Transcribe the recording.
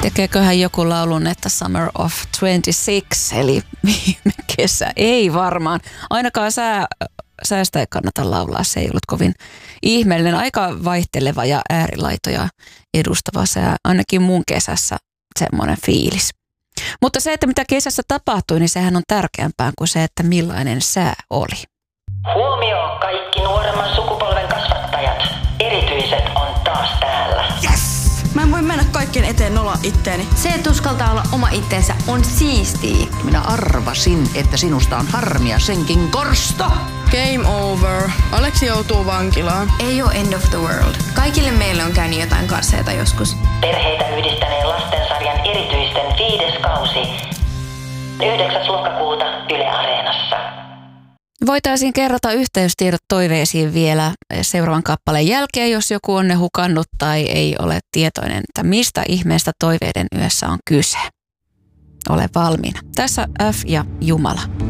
Tekeeköhän joku laulun, että Summer of 26, eli viime kesä? Ei varmaan. Ainakaan säästä ei kannata laulaa. Se ei ollut kovin ihmeellinen, aika vaihteleva ja äärilaitoja edustava sää. Ainakin mun kesässä semmoinen fiilis. Mutta se, että mitä kesässä tapahtui, niin sehän on tärkeämpää kuin se, että millainen sää oli. Huomio kaikki nuoremman sukupolven kasvattajat. Erityiset on taas täällä. Yes! Mä en voi mennä kaikkien eteen nolla itteeni. Se, että uskaltaa olla oma itteensä, on siistiä. Minä arvasin, että sinusta on harmia senkin korsto. Game over. Aleksi joutuu vankilaan. Ei ole end of the world. Kaikille meille on käynyt jotain karseita joskus. Perheitä yhdistäneen lastensarjan erityisten 5. kausi. 9. lokakuuta Yle Areenassa. Voitaisiin kerrata yhteystiedot toiveisiin vielä seuraavan kappaleen jälkeen, jos joku on ne hukannut tai ei ole tietoinen, että mistä ihmeestä toiveiden yössä on kyse. Ole valmiina. Tässä F ja Jumala.